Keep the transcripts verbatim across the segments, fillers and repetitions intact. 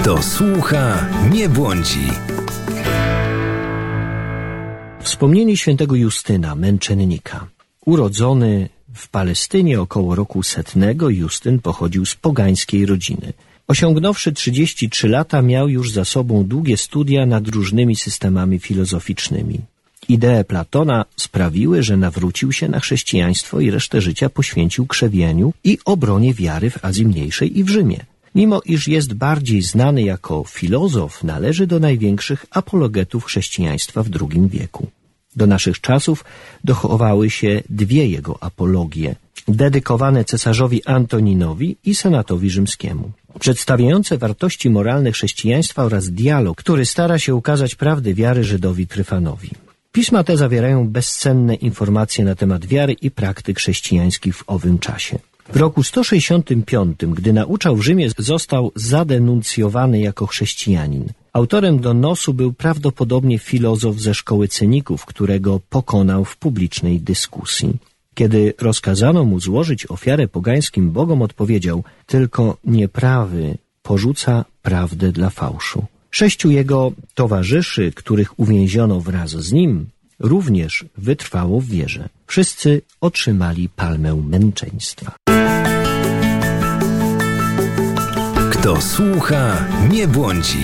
Kto słucha, nie błądzi. Wspomnienie świętego Justyna, męczennika. Urodzony w Palestynie około roku setnego, Justyn pochodził z pogańskiej rodziny. Osiągnąwszy trzydzieści trzy lata, miał już za sobą długie studia nad różnymi systemami filozoficznymi. Idee Platona sprawiły, że nawrócił się na chrześcijaństwo i resztę życia poświęcił krzewieniu i obronie wiary w Azji Mniejszej i w Rzymie. Mimo iż jest bardziej znany jako filozof, należy do największych apologetów chrześcijaństwa w drugim wieku. Do naszych czasów dochowały się dwie jego apologie, dedykowane cesarzowi Antoninowi i senatowi rzymskiemu, przedstawiające wartości moralne chrześcijaństwa oraz dialog, który stara się ukazać prawdę wiary Żydowi Tryfanowi. Pisma te zawierają bezcenne informacje na temat wiary i praktyk chrześcijańskich w owym czasie. W roku sto sześćdziesiątym piątym, gdy nauczał w Rzymie, został zadenuncjowany jako chrześcijanin. Autorem donosu był prawdopodobnie filozof ze szkoły cyników, którego pokonał w publicznej dyskusji. Kiedy rozkazano mu złożyć ofiarę pogańskim bogom, odpowiedział: tylko nieprawy porzuca prawdę dla fałszu. Sześciu jego towarzyszy, których uwięziono wraz z nim, również wytrwało w wierze. Wszyscy otrzymali palmę męczeństwa. Kto słucha, nie błądzi.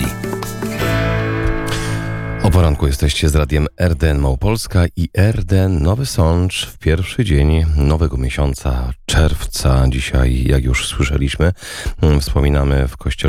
O poranku jesteście z radiem R D N Małopolska i R D N Nowy Sącz w pierwszy dzień nowego miesiąca czerwca. Dzisiaj, jak już słyszeliśmy, wspominamy w kościele